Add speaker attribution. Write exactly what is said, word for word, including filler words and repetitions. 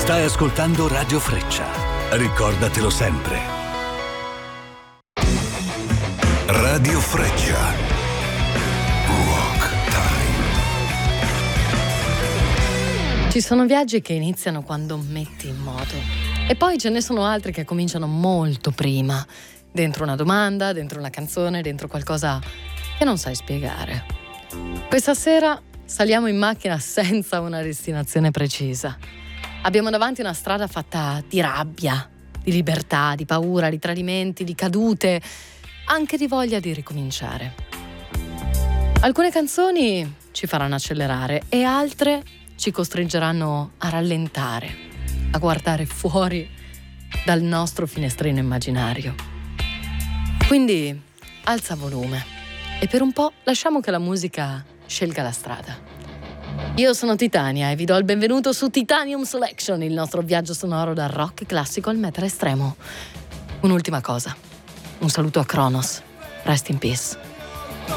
Speaker 1: Stai ascoltando Radio Freccia. Ricordatelo sempre. Radio Freccia. Rock Time.
Speaker 2: Ci sono viaggi che iniziano quando metti in moto e poi ce ne sono altri che cominciano molto prima, dentro una domanda, dentro una canzone, dentro qualcosa che non sai spiegare. Questa sera saliamo in macchina senza una destinazione precisa. Abbiamo davanti una strada fatta di rabbia, di libertà, di paura, di tradimenti, di cadute, anche di voglia di ricominciare. Alcune canzoni ci faranno accelerare e altre ci costringeranno a rallentare, a guardare fuori dal nostro finestrino immaginario. Quindi alza volume e per un po' lasciamo che la musica scelga la strada. Io sono Titania e vi do il benvenuto su Titanium Selection, il nostro viaggio sonoro dal rock classico al metal estremo. Un'ultima cosa, un saluto a Kronos, rest in peace.